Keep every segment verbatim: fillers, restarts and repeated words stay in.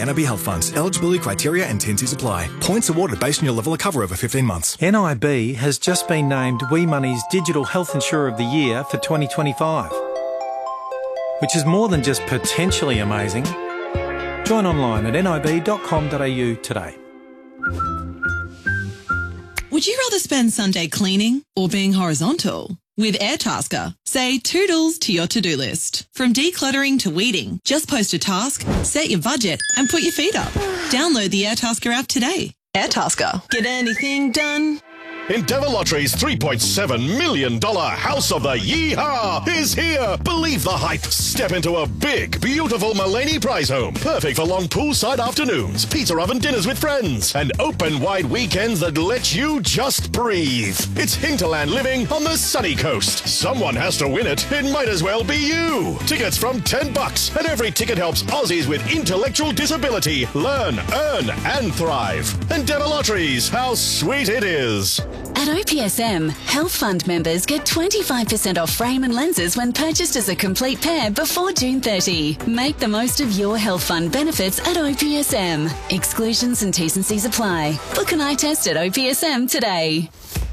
N I B Health Funds. Eligibility criteria and T and Cs apply. Points awarded based on your level of cover over fifteen months. N I B has just been named Wee Money's Digital Health Insurer of the Year for twenty twenty-five, which is more than just potentially amazing. Join online at nib dot com dot a u today. Would you rather spend Sunday cleaning or being horizontal? With Airtasker, say toodles to your to-do list. From decluttering to weeding, just post a task, set your budget, and put your feet up. Download the Airtasker app today. Airtasker. Get anything done? Endeavour Lottery's three point seven million dollars House of the Yeehaw is here. Believe the hype. Step into a big, beautiful Mulaney prize home. Perfect for long poolside afternoons, pizza oven dinners with friends, and open-wide weekends that let you just breathe. It's Hinterland living on the sunny coast. Someone has to win it. It might as well be you. Tickets from ten bucks, and every ticket helps Aussies with intellectual disability learn, earn, and thrive. Endeavour Lotteries, how sweet it is. At O P S M, Health Fund members get twenty-five percent off frame and lenses when purchased as a complete pair before June thirtieth. Make the most of your Health Fund benefits at O P S M. Exclusions and T's and C's apply. Book an eye test at O P S M today.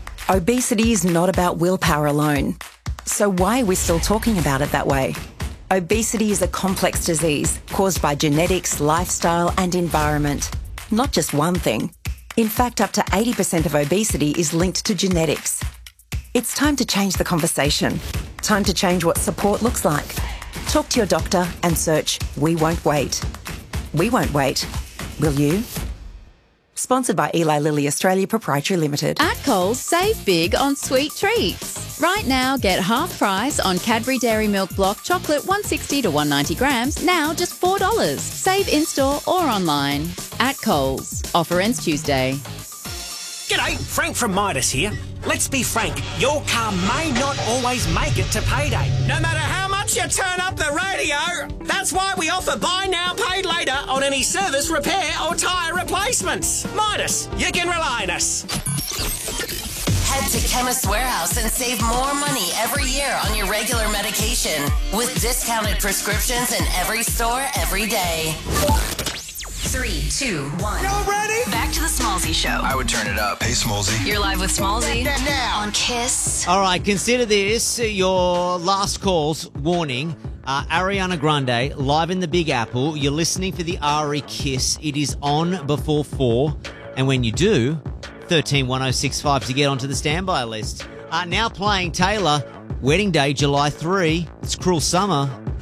Obesity is not about willpower alone. So why are we still talking about it that way? Obesity is a complex disease caused by genetics, lifestyle and environment. Not just one thing. In fact, up to eighty percent of obesity is linked to genetics. It's time to change the conversation. Time to change what support looks like. Talk to your doctor and search We Won't Wait. We won't wait. Will you? Sponsored by Eli Lilly Australia Proprietary Limited. At Coles, save big on sweet treats. Right now, get half price on Cadbury Dairy Milk Block Chocolate one sixty to one ninety grams, now just four dollars. Save in-store or online. At Coles. Offer ends Tuesday. G'day, Frank from Midas here. Let's be frank, your car may not always make it to payday. No matter how much you turn up the radio. That's why we offer buy now, paid later on any service, repair or tyre replacements. Midas, you can rely on us. Head to Chemist Warehouse and save more money every year on your regular medication with discounted prescriptions in every store every day. Three, two, one. Y'all ready? Back to the Smallzy Show. I would turn it up. Hey, Smallzy. You're live with Smallzy now. on Kiss. All right, consider this your last calls. Warning. Uh, Ariana Grande, live in the Big Apple. You're listening for the Ari Kiss. It is on before four. And when you do, thirteen one oh six five to get onto the standby list. Uh, now playing Taylor, Wedding Day, July third. It's Cruel Summer.